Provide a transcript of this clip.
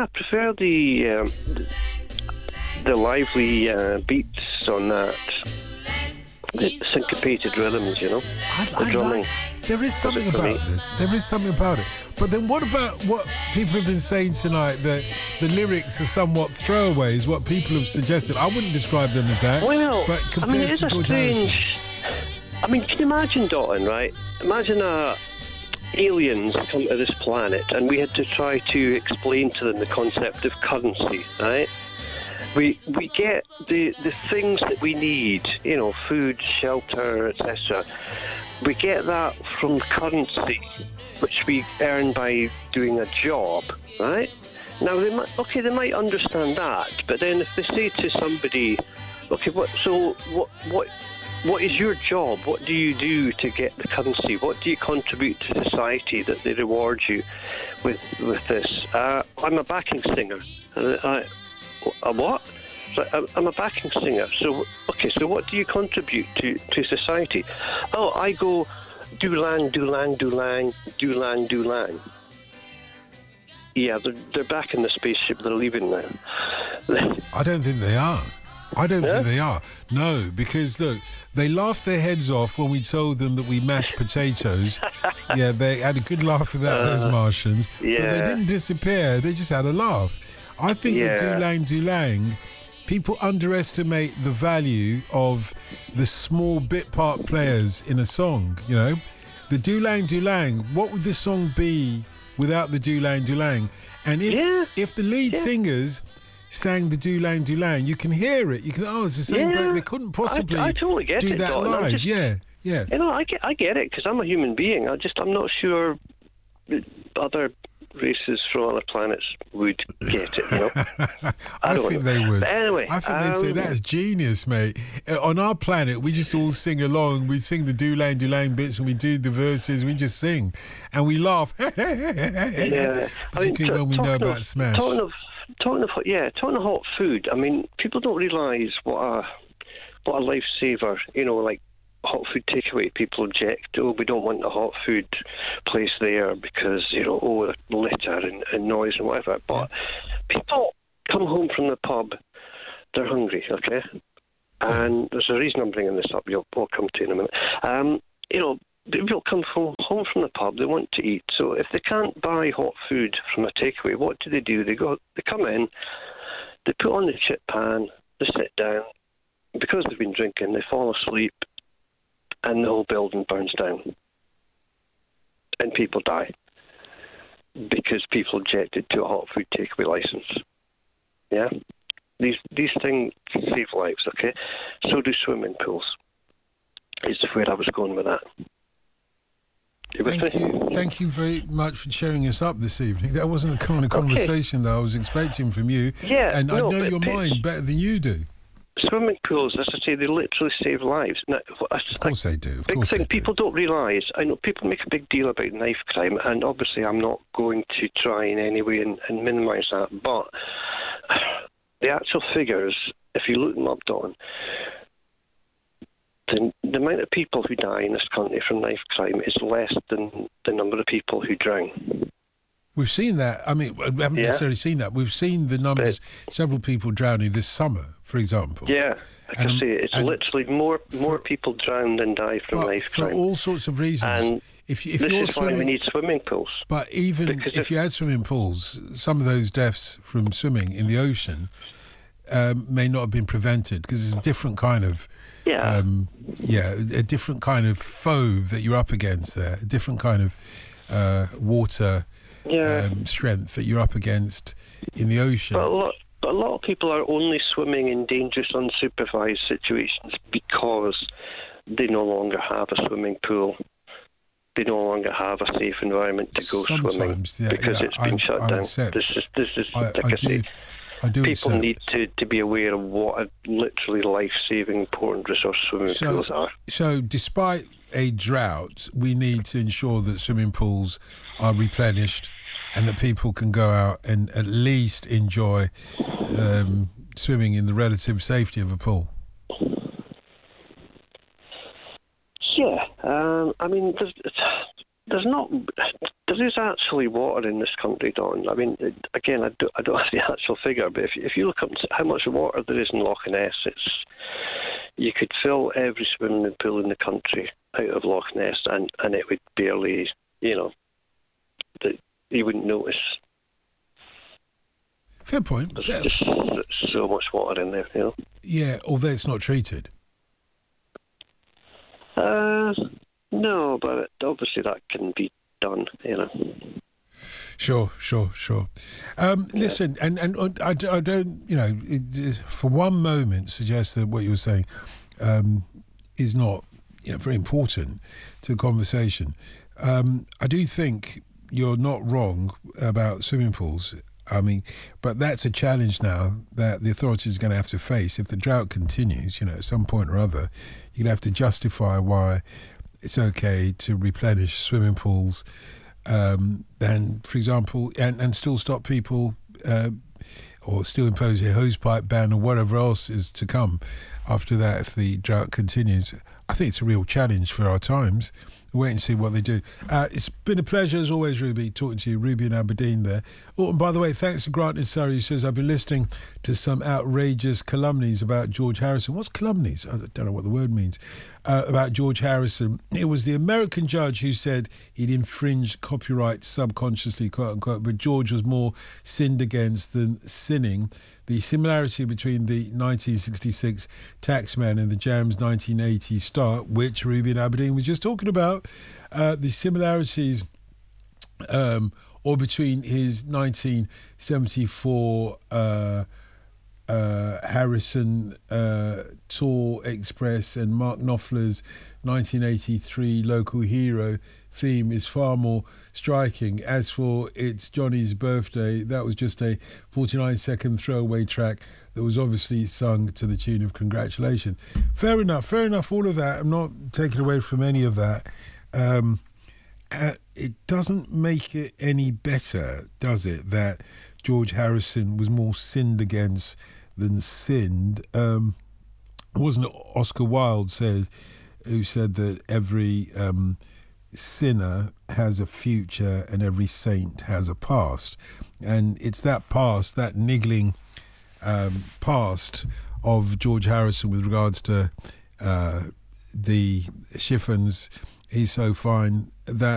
I prefer the lively beats on that. The syncopated rhythms, you know. The drumming. There is something about this. There is something about it. But then what about what people have been saying tonight, that the lyrics are somewhat throwaways, what people have suggested? I wouldn't describe them as that. Well, but compared it's to a George strange... Harrison. Can you imagine, Dalton, right? Imagine aliens come to this planet and we had to try to explain to them the concept of currency, right? We get the things that we need, you know, food, shelter, etc. We get that from currency, which we earn by doing a job, right? Now, they might understand that, but then if they say to somebody, okay, what is your job? What do you do to get the currency? What do you contribute to society that they reward you with this? I'm a backing singer. A what? So I'm a backing singer. So what do you contribute to society? Oh, I go do lang, do lang, do lang, do lang, do lang. Yeah, they're back in the spaceship. They're leaving now. I don't think they are. Think they are. No, because look, they laughed their heads off when we told them that we mashed potatoes. Yeah, they had a good laugh at that, those Martians. Yeah. But they didn't disappear. They just had a laugh. I think that do lang, people underestimate the value of the small bit part players in a song, you know. The do lang, what would this song be without the do lang? And if the lead singers sang the do lang, you can hear it. You can, it's the same break. They couldn't possibly I totally get do that live. Yeah. You know, I get it, because I'm a human being. I'm not sure other races from other planets would get it, you know. I think they would. But anyway, I think they'd say, that's genius, mate. On our planet, we just all sing along. We sing the do lang bits, and we do the verses. We just sing, and we laugh. Yeah, particularly when we know about Smash. Talking of hot food. I mean, people don't realise what a lifesaver, you know, like hot food takeaway. People object, we don't want a hot food place there because, you know, litter and noise and whatever. But people come home from the pub, they're hungry, okay? And there's a reason I'm bringing this up. We'll come to in a minute. You know, people come home from the pub, they want to eat. So if they can't buy hot food from a takeaway, what do? They come in, they put on the chip pan, they sit down. Because they've been drinking, they fall asleep, and the whole building burns down. And people die. Because people objected to a hot food takeaway license. Yeah? These things save lives, okay? So do swimming pools. Is where I was going with that. Thank you very much for cheering us up this evening. That wasn't the kind of conversation that I was expecting from you. Yeah, and I know your mind better than you do. Swimming pools, as I say, they literally save lives. Now, of course they do. Big thing people don't realise. I know people make a big deal about knife crime, and obviously I'm not going to try in any way and minimise that. But the actual figures, if you look them up, Don, the amount of people who die in this country from knife crime is less than the number of people who drown. We've seen that. I mean, we haven't necessarily seen that. We've seen the numbers, several people drowning this summer, for example. Yeah, I can see it. It's literally more people drown than die from knife crime. For all sorts of reasons. And if this you're is why we need swimming pools. But even if you had swimming pools, some of those deaths from swimming in the ocean may not have been prevented, because it's a different kind of... a different kind of foe that you're up against there, a different kind of water strength that you're up against in the ocean. But a lot of people are only swimming in dangerous, unsupervised situations because they no longer have a swimming pool. They no longer have a safe environment to go swimming because it's been shut down. I do People accept. need to be aware of what a literally life-saving, important resource swimming pools are. So despite a drought, we need to ensure that swimming pools are replenished and that people can go out and at least enjoy swimming in the relative safety of a pool. Yeah, I mean, there's there is actually water in this country, Don. I mean, again, I don't have the actual figure, but if you look up how much water there is in Loch Ness, you could fill every swimming pool in the country out of Loch Ness, and it would barely, that you wouldn't notice. Fair point. There's just so much water in there, Yeah, although it's not treated. No, but obviously that can be done, Sure. Listen, and I don't, for one moment suggest that what you were saying is not, very important to the conversation. I do think you're not wrong about swimming pools. I mean, but that's a challenge now that the authorities are going to have to face. If the drought continues, at some point or other, you're going to have to justify why it's okay to replenish swimming pools and, for example, and still stop people or still impose a hosepipe ban or whatever else is to come after that if the drought continues. I think it's a real challenge for our times. Wait and see what they do. It's been a pleasure, as always, Ruby, talking to you. Ruby in Aberdeen there. Oh, and by the way, thanks to Grant in Surrey, who says, I've been listening to some outrageous calumnies about George Harrison. What's calumnies? I don't know what the word means. About George Harrison. It was the American judge who said he'd infringed copyright subconsciously, quote unquote, but George was more sinned against than sinning. The similarity between the 1966 Taxman and the Jams 1980 start, which Ruby in Aberdeen was just talking about, the similarities or between his 1974 Harrison Tour Express and Mark Knopfler's 1983 Local Hero theme is far more striking. As for It's Johnny's Birthday, that was just a 49-second throwaway track that was obviously sung to the tune of Congratulations. Fair enough, all of that. I'm not taking away from any of that. It doesn't make it any better, does it, that George Harrison was more sinned against than sinned? Wasn't it Oscar Wilde who said that every sinner has a future and every saint has a past? And it's that past, that niggling past of George Harrison with regards to the chiffons, He's So Fine, that